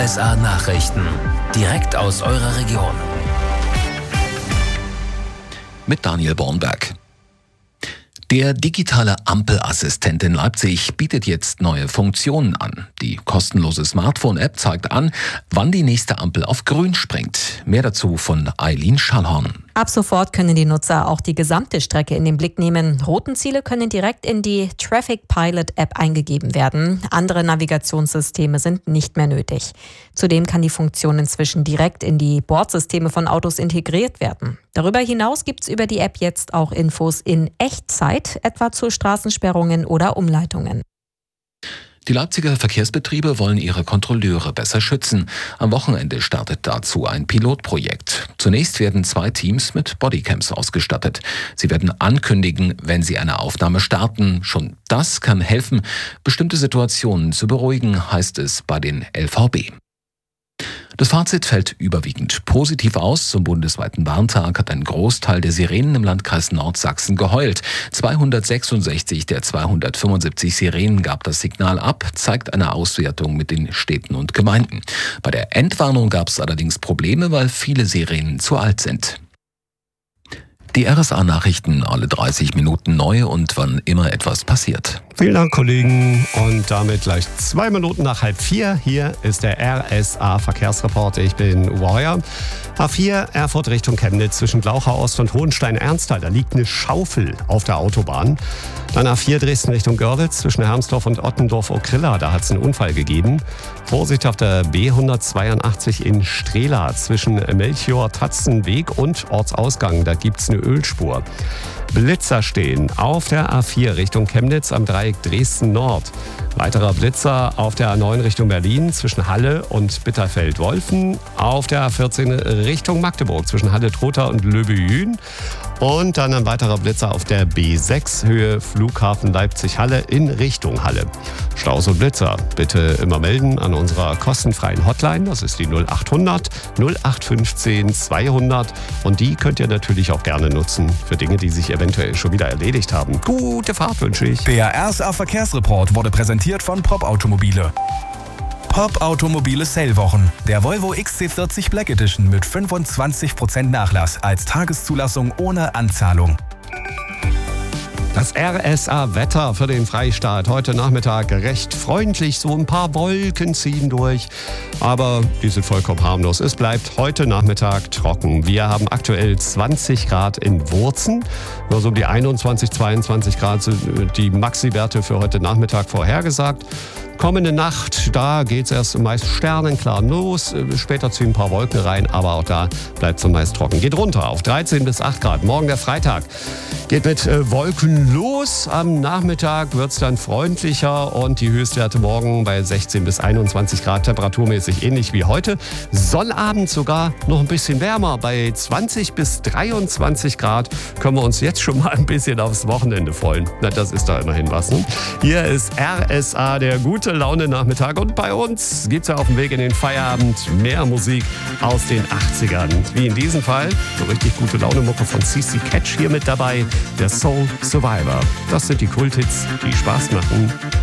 RSA Nachrichten. Direkt aus eurer Region. Mit Daniel Bornberg. Der digitale Ampelassistent in Leipzig bietet jetzt neue Funktionen an. Die kostenlose Smartphone-App zeigt an, wann die nächste Ampel auf grün springt. Mehr dazu von Eileen Schallhorn. Ab sofort können die Nutzer auch die gesamte Strecke in den Blick nehmen. Routenziele können direkt in die Traffic Pilot App eingegeben werden. Andere Navigationssysteme sind nicht mehr nötig. Zudem kann die Funktion inzwischen direkt in die Bordsysteme von Autos integriert werden. Darüber hinaus gibt es über die App jetzt auch Infos in Echtzeit, etwa zu Straßensperrungen oder Umleitungen. Die Leipziger Verkehrsbetriebe wollen ihre Kontrolleure besser schützen. Am Wochenende startet dazu ein Pilotprojekt. Zunächst werden 2 Teams mit Bodycams ausgestattet. Sie werden ankündigen, wenn sie eine Aufnahme starten. Schon das kann helfen, bestimmte Situationen zu beruhigen, heißt es bei den LVB. Das Fazit fällt überwiegend positiv aus. Zum bundesweiten Warntag hat ein Großteil der Sirenen im Landkreis Nordsachsen geheult. 266 der 275 Sirenen gab das Signal ab, zeigt eine Auswertung mit den Städten und Gemeinden. Bei der Endwarnung gab es allerdings Probleme, weil viele Sirenen zu alt sind. Die RSA-Nachrichten alle 30 Minuten neu und wann immer etwas passiert. Vielen Dank, Kollegen. Und damit gleich 2 Minuten nach 3:30. Hier ist der RSA-Verkehrsreport. Ich bin Uwe Heuer. A4 Erfurt Richtung Chemnitz zwischen Glauchau Ost und Hohenstein-Ernsthal. Da liegt eine Schaufel auf der Autobahn. Dann A4 Dresden Richtung Görlitz zwischen Hermsdorf und Ottendorf-Okrilla. Da hat es einen Unfall gegeben. Vorsicht auf der B182 in Strehla zwischen Melchior-Tatzenweg und Ortsausgang. Da gibt es eine Ölspur. Blitzer stehen auf der A4 Richtung Chemnitz am Dreieck Dresden-Nord. Weiterer Blitzer auf der A9 Richtung Berlin zwischen Halle und Bitterfeld-Wolfen. Auf der A14 Richtung Magdeburg zwischen Halle-Trotha und Löbejün. Und dann ein weiterer Blitzer auf der B6 Höhe Flughafen Leipzig-Halle in Richtung Halle. Staus und Blitzer bitte immer melden an unserer kostenfreien Hotline. Das ist die 0800 0815 200. Und die könnt ihr natürlich auch gerne nutzen für Dinge, die sich eventuell schon wieder erledigt haben. Gute Fahrt wünsche ich. Der RSA Verkehrsreport wurde präsentiert von Pop Automobile. Pop Automobile Sale-Wochen. Der Volvo XC40 Black Edition mit 25% Nachlass als Tageszulassung ohne Anzahlung. Das RSA-Wetter für den Freistaat. Heute Nachmittag recht freundlich, so ein paar Wolken ziehen durch. Aber die sind vollkommen harmlos. Es bleibt heute Nachmittag trocken. Wir haben aktuell 20 Grad in Wurzen. Also um die 21, 22 Grad sind die Maxi-Werte für heute Nachmittag vorhergesagt. Kommende Nacht, da geht es erst meist sternenklar los. Später ziehen ein paar Wolken rein, aber auch da bleibt es meist trocken. Geht runter auf 13 bis 8 Grad. Morgen der Freitag geht mit Wolken los. Am Nachmittag wird es dann freundlicher und die Höchstwerte morgen bei 16 bis 21 Grad, temperaturmäßig ähnlich wie heute. Sonnabend sogar noch ein bisschen wärmer. Bei 20 bis 23 Grad können wir uns jetzt schon mal ein bisschen aufs Wochenende freuen. Na, das ist da immerhin was. Ne? Hier ist RSA, der gute Laune-Nachmittag. Und bei uns gibt es ja auf dem Weg in den Feierabend mehr Musik aus den 80ern. Wie in diesem Fall, so richtig gute Laune-Mucke von CC Catch hier mit dabei. Der Soul Survivor. Das sind die Kulthits, die Spaß machen.